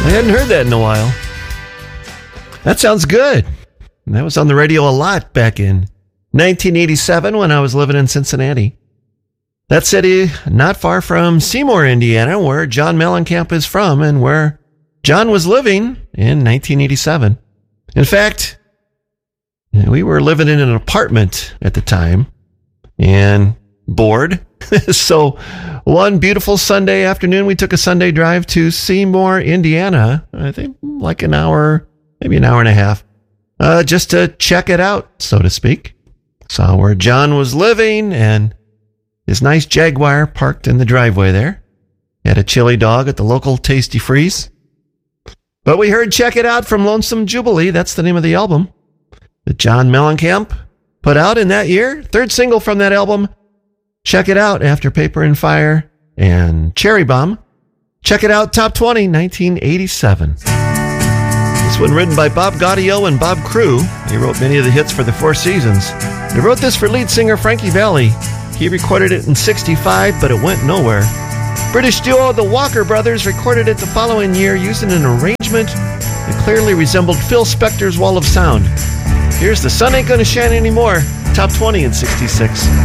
I hadn't heard that in a while. That sounds good. That was on the radio a lot back in 1987 when I was living in Cincinnati. That city not far from Seymour, Indiana, where John Mellencamp is from and where John was living in 1987. In fact, we were living in an apartment at the time and bored. So one beautiful Sunday afternoon, we took a Sunday drive to Seymour, Indiana. I think like an hour, maybe an hour and a half, just to check it out, so to speak. Saw where John was living and his nice Jaguar parked in the driveway there. Had a chili dog at the local Tasty Freeze. But we heard Check It Out from Lonesome Jubilee. That's the name of the album that John Mellencamp put out in that year. Third single from that album, Check It Out, after Paper and Fire and Cherry Bomb. Check It Out, Top 20, 1987. This one written by Bob Gaudio and Bob Crew. He wrote many of the hits for the Four Seasons. They wrote this for lead singer Frankie Valli. He recorded it in 65, but it went nowhere. British duo The Walker Brothers recorded it the following year using an arrangement that clearly resembled Phil Spector's Wall of Sound. Here's The Sun Ain't Gonna Shine Anymore, Top 20 in 66.